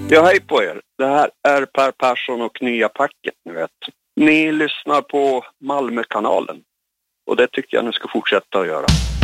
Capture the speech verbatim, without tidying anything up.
Ja, hej på er. Det här är Per Persson och Nya Packet, ni vet. Ni lyssnar på Malmökanalen. Och det tycker jag ni ska fortsätta att göra.